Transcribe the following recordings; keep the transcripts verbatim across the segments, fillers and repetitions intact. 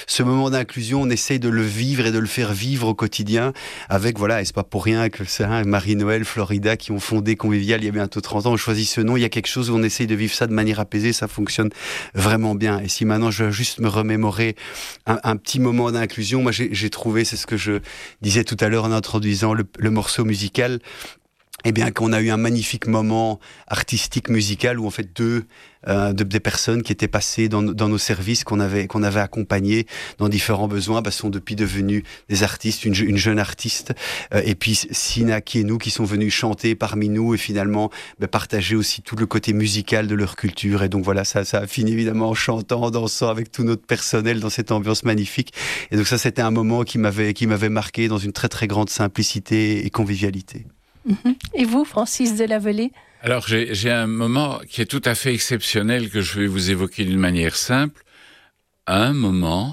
ce moment d'inclusion, on essaye de le vivre et de le faire vivre au quotidien avec, voilà, et c'est pas pour rien que c'est hein, Marie-Noël, Florida qui ont fondé Convivial il y a bientôt trente ans, on choisit ce nom, il y a quelque chose où on essaye de vivre ça de manière apaisée, ça fonctionne vraiment bien. Et si maintenant je veux juste me remémorer un, un petit moment d'inclusion, moi j'ai, j'ai trouvé, c'est ce que je disais tout à l'heure en introduisant le, le morceau musical, eh bien qu'on a eu un magnifique moment artistique musical où en fait deux euh, de, des personnes qui étaient passées dans, dans nos services qu'on avait qu'on avait accompagnées dans différents besoins bah, sont depuis devenues des artistes, une, une jeune artiste euh, et puis Sina qui et nous qui sont venus chanter parmi nous et finalement bah, partager aussi tout le côté musical de leur culture et donc voilà ça ça a fini évidemment en chantant, en dansant avec tout notre personnel dans cette ambiance magnifique et donc ça c'était un moment qui m'avait qui m'avait marqué dans une très très grande simplicité et convivialité. Et vous, Francis Delavelay ? Alors, j'ai, j'ai un moment qui est tout à fait exceptionnel que je vais vous évoquer d'une manière simple. À un moment,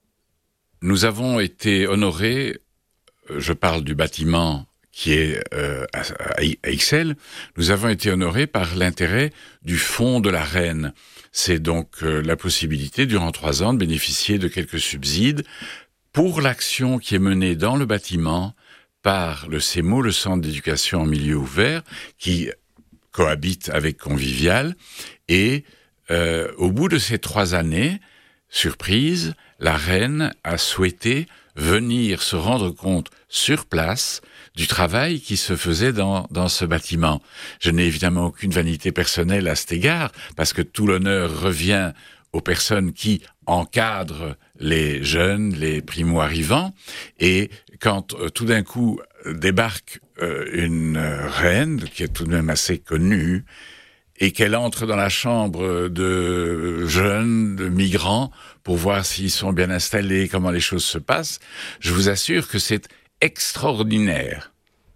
nous avons été honorés, je parle du bâtiment qui est euh, à, à Ixelles, nous avons été honorés par l'intérêt du Fonds de la Reine. C'est donc euh, la possibilité, durant trois ans, de bénéficier de quelques subsides pour l'action qui est menée dans le bâtiment par le C E M O, le Centre d'éducation en milieu ouvert, qui cohabite avec Convivial. Et euh, au bout de ces trois années, surprise, la reine a souhaité venir se rendre compte sur place du travail qui se faisait dans, dans ce bâtiment. Je n'ai évidemment aucune vanité personnelle à cet égard, parce que tout l'honneur revient aux personnes qui encadrent les jeunes, les primo-arrivants, et quand euh, tout d'un coup débarque euh, une euh, reine, qui est tout de même assez connue, et qu'elle entre dans la chambre de jeunes, de migrants, pour voir s'ils sont bien installés, comment les choses se passent, je vous assure que c'est extraordinaire.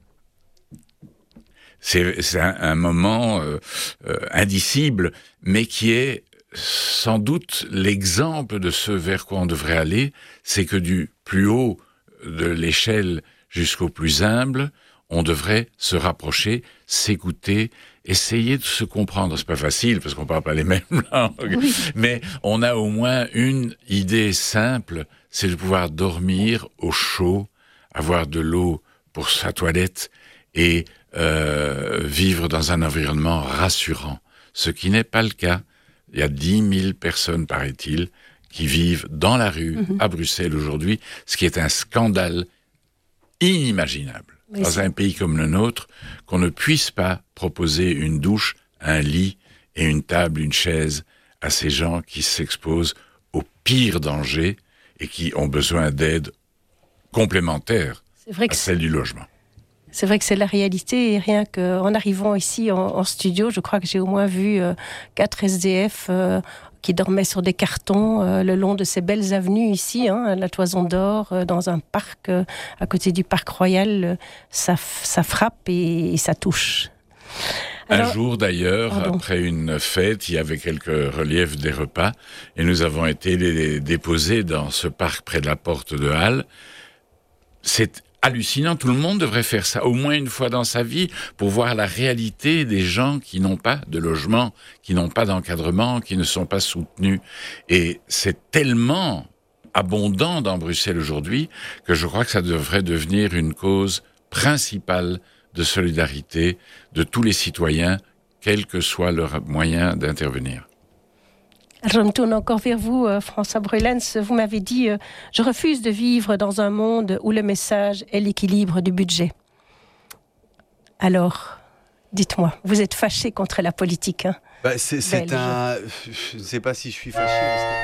C'est, c'est un, un moment euh, euh, indicible, mais qui est sans doute l'exemple de ce vers quoi on devrait aller, c'est que du plus haut de l'échelle jusqu'au plus humble, on devrait se rapprocher, s'écouter, essayer de se comprendre. C'est pas facile parce qu'on parle pas les mêmes langues, oui. Mais on a au moins une idée simple, c'est de pouvoir dormir au chaud, avoir de l'eau pour sa toilette et euh, vivre dans un environnement rassurant, ce qui n'est pas le cas. Il y a dix mille personnes, paraît-il, qui vivent dans la rue, mmh. à Bruxelles aujourd'hui, ce qui est un scandale inimaginable. Mais dans c'est... un pays comme le nôtre, qu'on ne puisse pas proposer une douche, un lit et une table, une chaise à ces gens qui s'exposent au pire danger et qui ont besoin d'aide complémentaire à celle du logement. C'est vrai que c'est la réalité, et rien qu'en arrivant ici en, en studio, je crois que j'ai au moins vu euh, quatre S D F euh, qui dormaient sur des cartons euh, le long de ces belles avenues ici, hein, la Toison d'Or, euh, dans un parc euh, à côté du Parc Royal. Euh, ça, ça frappe et, et ça touche. Alors, un jour d'ailleurs, pardon. Après une fête, il y avait quelques reliefs des repas, et nous avons été les, les déposés dans ce parc près de la porte de Halle. C'est hallucinant, tout le monde devrait faire ça au moins une fois dans sa vie pour voir la réalité des gens qui n'ont pas de logement, qui n'ont pas d'encadrement, qui ne sont pas soutenus. Et c'est tellement abondant dans Bruxelles aujourd'hui que je crois que ça devrait devenir une cause principale de solidarité de tous les citoyens, quel que soit leur moyen d'intervenir. Je me tourne encore vers vous, euh, François Breulens. Vous m'avez dit euh, « Je refuse de vivre dans un monde où le message est l'équilibre du budget ». Alors, dites-moi, vous êtes fâché contre la politique, hein, bah, c'est, c'est un... Je ne sais pas si je suis fâché.